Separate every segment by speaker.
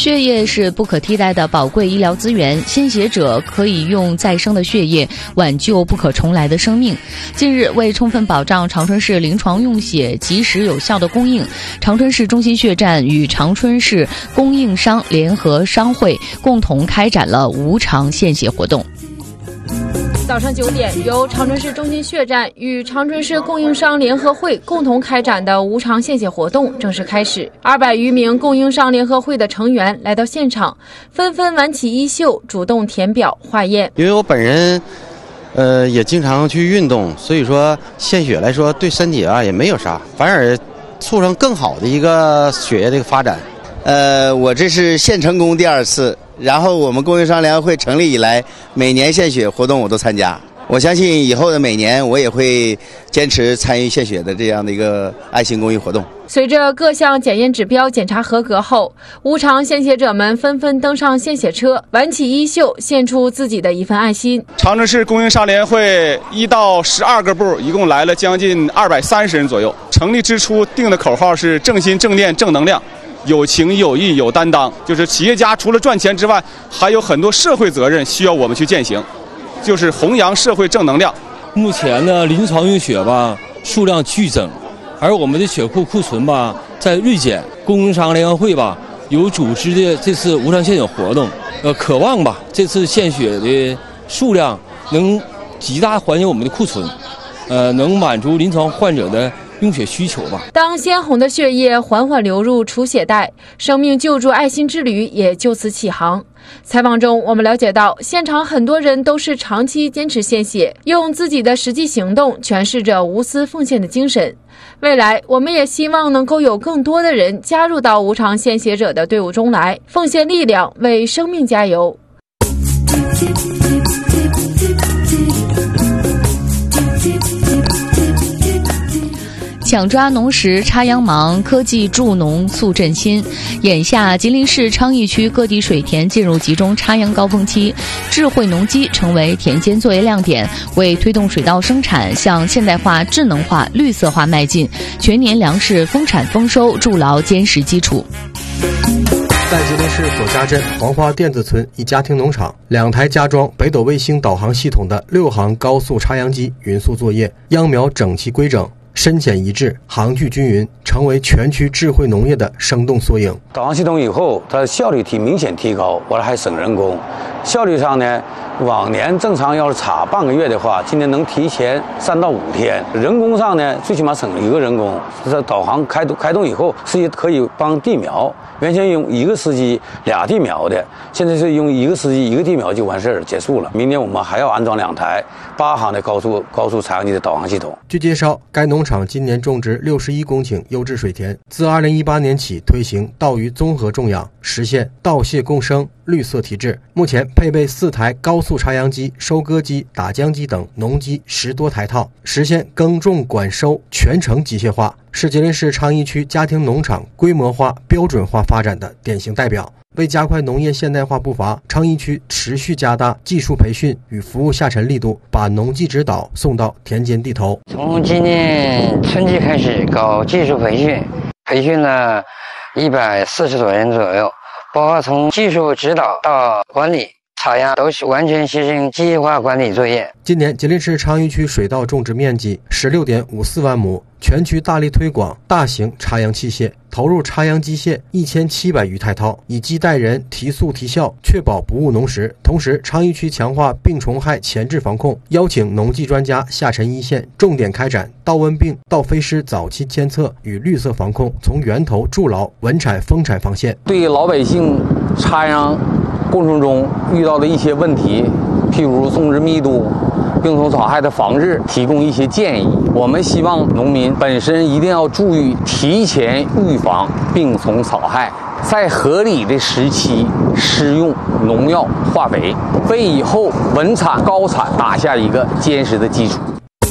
Speaker 1: 血液是不可替代的宝贵医疗资源，献血者可以用再生的血液挽救不可重来的生命。近日，为充分保障长春市临床用血及时有效的供应，长春市中心血站与长春市供应商联合商会共同开展了无偿献血活动。
Speaker 2: 早上9点，由长春市中心血站与长春市供应商联合会共同开展的无偿献血活动正式开始。200余名供应商联合会的成员来到现场，纷纷挽起衣袖，主动填表化验。
Speaker 3: 因为我本人也经常去运动，所以说献血来说对身体也没有啥，反而促成更好的一个血液的一个发展。
Speaker 4: 我这是献成功第2次，然后我们供应商联合会成立以来，每年献血活动我都参加。我相信以后的每年我也会坚持参与献血的这样的一个爱心公益活动。
Speaker 2: 随着各项检验指标检查合格后，无偿献血者们纷纷登上献血车，挽起衣袖，献出自己的一份爱心。
Speaker 5: 长春市供应商联合会1到12个部，一共来了将近230人左右。成立之初定的口号是正心正念正能量，有情有义有担当，就是企业家除了赚钱之外，还有很多社会责任需要我们去践行，就是弘扬社会正能量。
Speaker 6: 目前呢，临床用血吧数量剧增，而我们的血库库存吧在锐减。供应商联合会吧有组织的这次无偿献血活动，渴望吧这次献血的数量能极大缓解我们的库存，能满足临床患者的用血需求吧。
Speaker 2: 当鲜红的血液缓缓流入储血袋，生命救助爱心之旅也就此起航。采访中，我们了解到，现场很多人都是长期坚持献血，用自己的实际行动诠释着无私奉献的精神。未来，我们也希望能够有更多的人加入到无偿献血者的队伍中来，奉献力量，为生命加油。
Speaker 1: 抢抓农时插秧忙，科技助农促振兴。眼下，吉林市昌邑区各地水田进入集中插秧高峰期，智慧农机成为田间作业亮点，为推动水稻生产向现代化、智能化、绿色化迈进，全年粮食丰产丰收筑牢坚实基础。
Speaker 7: 在吉林市左家镇黄花甸子村一家庭农场，2台加装北斗卫星导航系统的6行高速插秧机匀速作业，秧苗整齐规整，深浅一致，行距均匀，成为全区智慧农业的生动缩影。
Speaker 8: 导航系统以后，它的效率明显提高，完了还省人工。效率上呢，往年正常要是插半个月的话，今年能提前3到5天。人工上呢，最起码省1个人工。这导航开动以后，是可以帮地苗。原先用1个司机2地苗的，现在是用1个司机1个地苗就完事儿结束了。明年我们还要安装2台8行的高速插秧机的导航系统。
Speaker 7: 据介绍，该农场今年种植61公顷优质水田，自2018年起推行稻鱼综合种养，实现稻蟹共生、绿色体制。目前配备4台高速插秧机、收割机、打浆机等农机10多台套，实现耕种管收全程机械化，是吉林市昌邑区家庭农场规模化、标准化发展的典型代表。为加快农业现代化步伐，昌邑区持续加大技术培训与服务下沉力度，把农技指导送到田间地头。
Speaker 9: 从今年春季开始搞技术培训，培训了140多人左右，包括从技术指导到管理、插秧都是完全实行机械化管理作业。
Speaker 7: 今年吉林市昌邑区水稻种植面积16.54万亩，全区大力推广大型插秧器械，投入插秧机械1700余台套，以机带人，提速提效，确保不误农时。同时，昌邑区强化病虫害前置防控，邀请农技专家下沉一线，重点开展稻瘟病、稻飞虱早期监测与绿色防控，从源头筑牢稳产丰产防线。
Speaker 8: 对老百姓插秧过程中遇到的一些问题，譬如种植密度、病虫草害的防治，提供一些建议。我们希望农民本身一定要注意提前预防病虫草害，在合理的时期施用农药化肥，为以后稳产高产打下一个坚实的基础。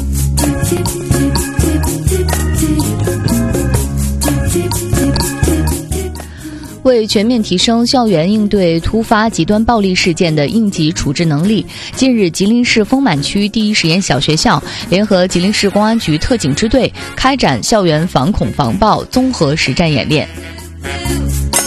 Speaker 1: 为全面提升校园应对突发极端暴力事件的应急处置能力，近日吉林市丰满区第一实验小学校联合吉林市公安局特警支队开展校园防恐防暴综合实战演练。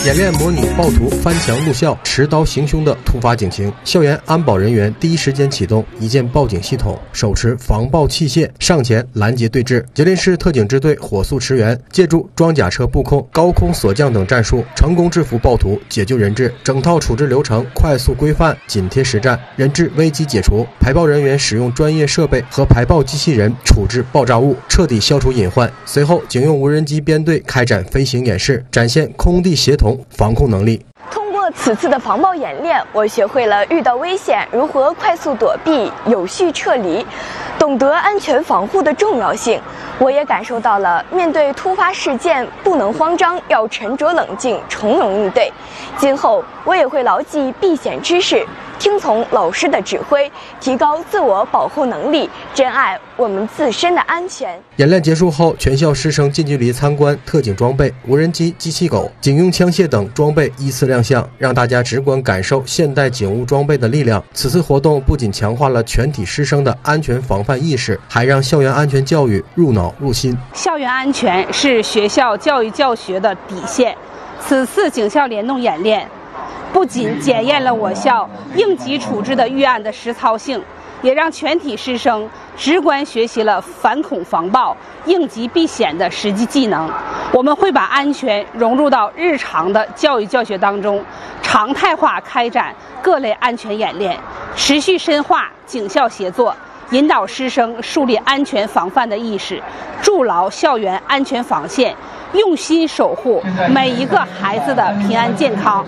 Speaker 7: 演练模拟暴徒翻墙入校、持刀行凶的突发警情。校园安保人员第一时间启动一键报警系统，手持防暴器械上前拦截对峙。吉林市特警支队火速驰援，借助装甲车布控、高空锁降等战术，成功制服暴徒，解救人质。整套处置流程快速规范，紧贴实战，人质危机解除。排爆人员使用专业设备和排爆机器人处置爆炸物，彻底消除隐患。随后，警用无人机编队开展飞行演示，展现空地协同防控能力。
Speaker 10: 通过此次的防爆演练，我学会了遇到危险如何快速躲避、有序撤离，懂得安全防护的重要性。我也感受到了面对突发事件不能慌张，要沉着冷静，从容应对。今后我也会牢记避险知识，听从老师的指挥，提高自我保护能力，珍爱我们自身的安全。
Speaker 7: 演练结束后，全校师生近距离参观特警装备、无人机、机器狗、警用枪械等装备依次亮相，让大家直观感受现代警务装备的力量。此次活动不仅强化了全体师生的安全防范意识，还让校园安全教育入脑入心。
Speaker 11: 校园安全是学校教育教学的底线。此次警校联动演练不仅检验了我校应急处置的预案的实操性，也让全体师生直观学习了反恐防暴、应急避险的实际技能。我们会把安全融入到日常的教育教学当中，常态化开展各类安全演练，持续深化警校协作，引导师生树立安全防范的意识，筑牢校园安全防线，用心守护每一个孩子的平安健康。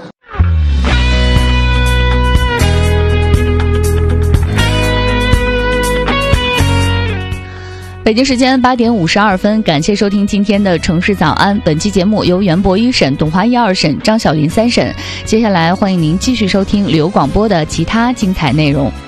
Speaker 1: 北京时间8点52分，感谢收听今天的城市早安。本期节目由袁博1审、董华1、2审、张小林3审。接下来欢迎您继续收听旅游广播的其他精彩内容。